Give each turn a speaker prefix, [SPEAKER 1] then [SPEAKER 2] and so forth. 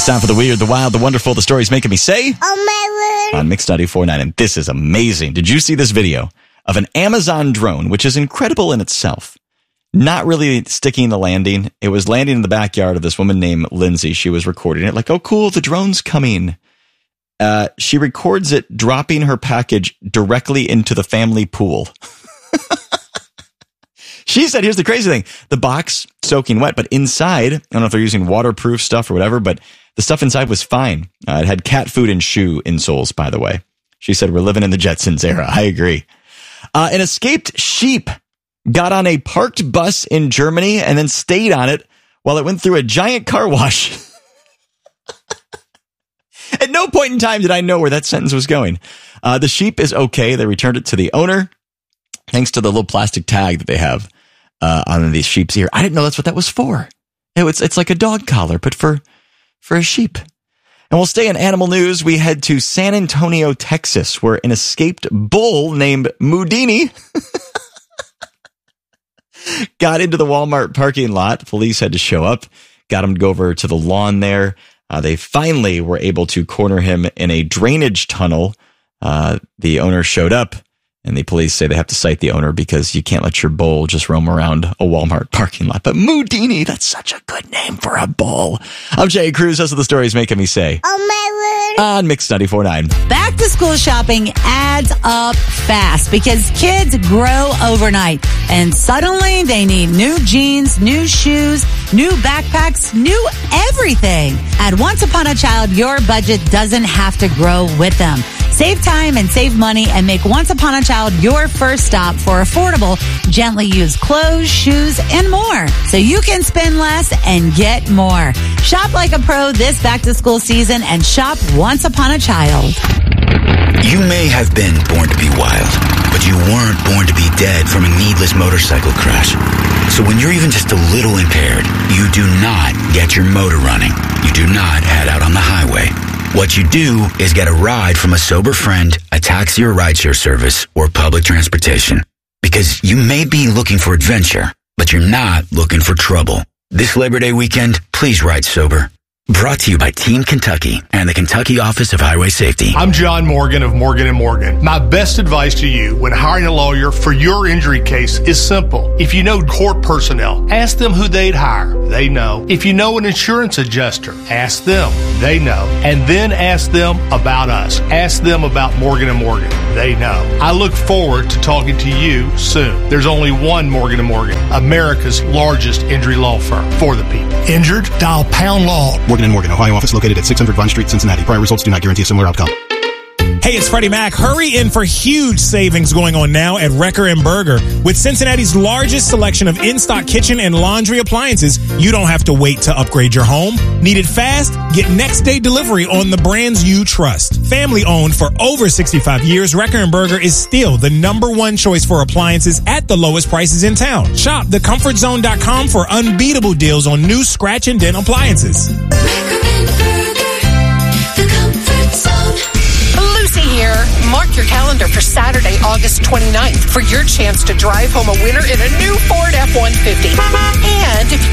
[SPEAKER 1] It's time for the weird, the wild, the wonderful, the stories making me say,
[SPEAKER 2] Oh, my word.
[SPEAKER 1] on Mix 94.9. And this is amazing. Did you see this video of an Amazon drone, which is incredible in itself? Not really sticking the landing. It was landing in the backyard of this woman named Lindsay. She was recording it like, oh, cool, the drone's coming. She records it dropping her package directly into the family pool. She said, here's the crazy thing. The box soaking wet, but inside, I don't know if they're using waterproof stuff or whatever, but the stuff inside was fine. It had cat food and shoe insoles, by the way. She said, we're living in the Jetsons era. I agree. An escaped sheep got on a parked bus in Germany and then stayed on it while it went through a giant car wash. At no point in time did I know where that sentence was going. The sheep is okay. They returned it to the owner, thanks to the little plastic tag that they have on these sheep's ear. I didn't know that's what that was for. It's like a dog collar, but for a sheep. And we'll stay in animal news. We head to San Antonio, Texas, where an escaped bull named Moudini got into the Walmart parking lot. Police had to show up, got him to go over to the lawn there. They finally were able to corner him in a drainage tunnel. The owner showed up, and the police say they have to cite the owner because you can't let your bull just roam around a Walmart parking lot. But Moudini, that's such a good name for a bull. I'm Jay Cruz. Those are the stories making me say,
[SPEAKER 2] Oh, my word.
[SPEAKER 1] on Mix 94.9.
[SPEAKER 3] Back to school shopping adds up fast because kids grow overnight and suddenly they need new jeans, new shoes, new backpacks, new everything. At Once Upon a Child, your budget doesn't have to grow with them. Save time and save money and make Once Upon a Child your first stop for affordable, gently used clothes, shoes, and more. So you can spend less and get more. Shop like a pro this back to school season and shop Once Upon a Child.
[SPEAKER 4] You may have been born to be wild, but you weren't born to be dead from a needless motorcycle crash. So when you're even just a little impaired, you do not get your motor running. You do not head out on the highway. What you do is get a ride from a sober friend, a taxi or rideshare service, or public transportation. Because you may be looking for adventure, but you're not looking for trouble. This Labor Day weekend, please ride sober. Brought to you by Team Kentucky and the Kentucky Office of Highway Safety.
[SPEAKER 5] I'm John Morgan of Morgan & Morgan. My best advice to you when hiring a lawyer for your injury case is simple. If you know court personnel, ask them who they'd hire. They know. If you know an insurance adjuster, ask them. They know. And then ask them about us. Ask them about Morgan & Morgan. They know. I look forward to talking to you soon. There's only one Morgan & Morgan, America's largest injury law firm for the people. Injured? Dial Pound Law.
[SPEAKER 6] Morgan & Morgan, Ohio office located at 600 Vine Street, Cincinnati. Prior results do not guarantee a similar outcome.
[SPEAKER 7] Hey, it's Freddie Mac. Hurry in for huge savings going on now at Wrecker & Berger. With Cincinnati's largest selection of in-stock kitchen and laundry appliances, you don't have to wait to upgrade your home. Need it fast? Get next-day delivery on the brands you trust. Family-owned for over 65 years, Wrecker & Berger is still the #1 choice for appliances at the lowest prices in town. Shop thecomfortzone.com for unbeatable deals on new scratch and dent appliances.
[SPEAKER 8] Here, mark your calendar for Saturday, August 29th for your chance to drive home a winner in a new Ford F-150. And if you